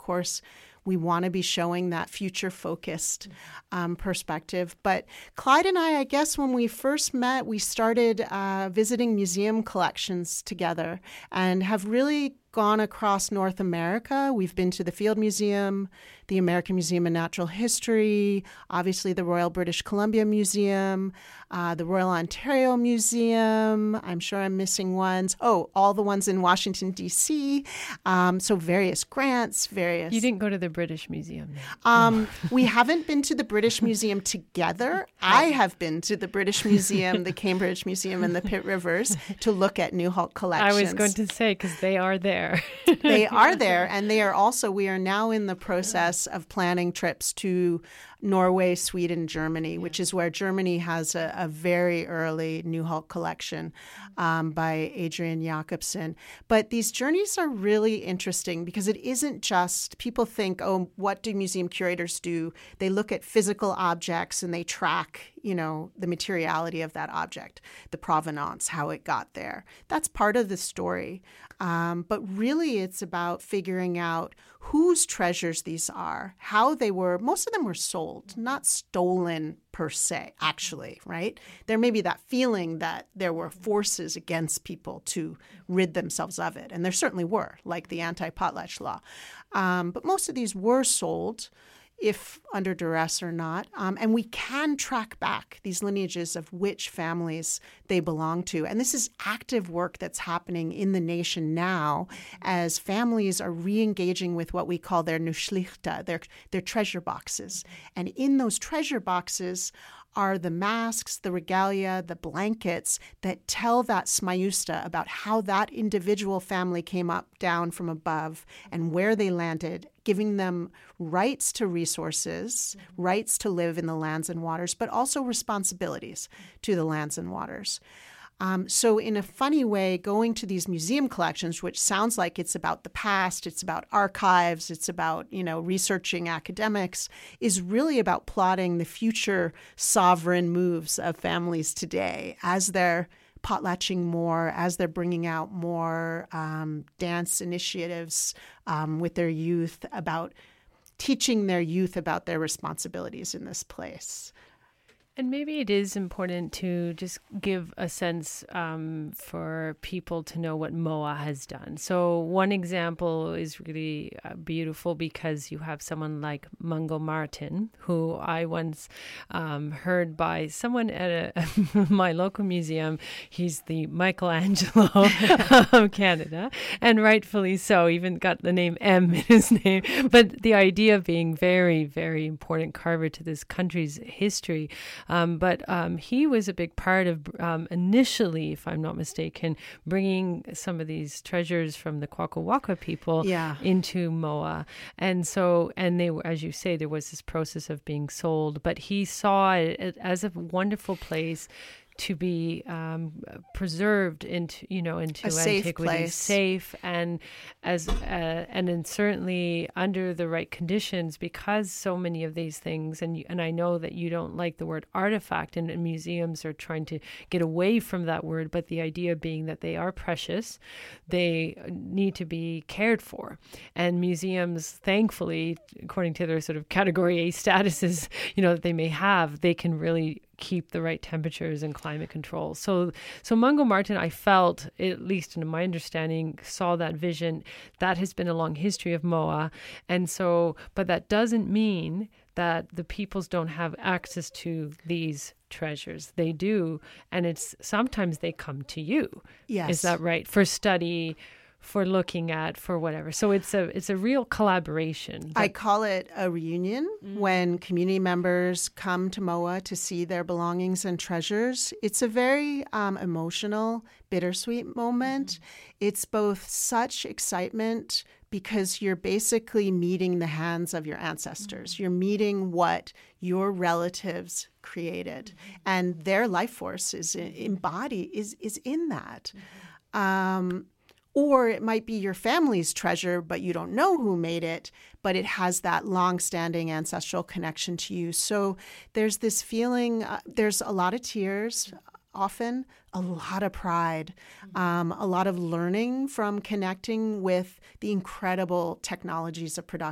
course, we want to be showing that future-focused perspective. But Clyde and I guess when we first met, we started visiting museum collections together and have really gone across North America. We've been to the Field Museum, the American Museum of Natural History, obviously the Royal British Columbia Museum, the Royal Ontario Museum. I'm sure I'm missing ones. Oh, all the ones in Washington, D.C. So various grants, various... You didn't go to the British Museum. We haven't been to the British Museum together. I have been to the British Museum, the Cambridge Museum, and the Pitt Rivers to look at Newhalt collections. I was going to say, because they are there. They are there, and they are also, we are now in the process of planning trips to Norway, Sweden, Germany, which is where Germany has a very early Newhalt collection by Adrian Jakobsen. But these journeys are really interesting because it isn't just, people think, oh, what do museum curators do? They look at physical objects and they track, the materiality of that object, the provenance, how it got there. That's part of the story. But really it's about figuring out whose treasures these are, how they were, most of them were sold, not stolen per se, actually, right? There may be that feeling that there were forces against people to rid themselves of it. And there certainly were, like the anti-potlatch law. But most of these were sold, if under duress or not. And we can track back these lineages of which families they belong to. And this is active work that's happening in the nation now as families are re-engaging with what we call their Nuschlichte, their treasure boxes. And in those treasure boxes are the masks, the regalia, the blankets that tell that smayusta about how that individual family came up, down from above, and where they landed, giving them rights to resources, rights to live in the lands and waters, but also responsibilities to the lands and waters. So in a funny way, going to these museum collections, which sounds like it's about the past, it's about archives, it's about, researching academics, is really about plotting the future sovereign moves of families today as they're potlatching more, as they're bringing out more dance initiatives with their youth, about teaching their youth about their responsibilities in this place. And maybe it is important to just give a sense for people to know what MOA has done. So one example is really beautiful because you have someone like Mungo Martin, who I once heard by someone at my local museum. He's the Michelangelo of Canada, and rightfully so, even got the name M in his name. But the idea of being very, very important carver to this country's history. But he was a big part of initially, if I'm not mistaken, bringing some of these treasures from the Kwakwaka'wakw people into MOA. And so, and they were, as you say, there was this process of being sold, but he saw it as a wonderful place to be preserved into antiquity, safe, and then certainly under the right conditions, because so many of these things, and I know that you don't like the word artifact, and museums are trying to get away from that word, but the idea being that they are precious, they need to be cared for, and museums, thankfully, according to their sort of Category A statuses, that they may have, they can really keep the right temperatures and climate control. So Mungo Martin, I felt, at least in my understanding, saw that vision. That has been a long history of MOA. And so, but that doesn't mean that the peoples don't have access to these treasures. They do. And it's sometimes they come to you. Yes. Is that right? For study, for looking at, for whatever. So it's a real collaboration. I call it a reunion when community members come to MOA to see their belongings and treasures. It's a very emotional, bittersweet moment. It's both such excitement because you're basically meeting the hands of your ancestors. You're meeting what your relatives created, and their life force is embodied, is in that. Or it might be your family's treasure, but you don't know who made it, but it has that long-standing ancestral connection to you. So there's this feeling, there's a lot of tears, often a lot of pride, a lot of learning from connecting with the incredible technologies of production.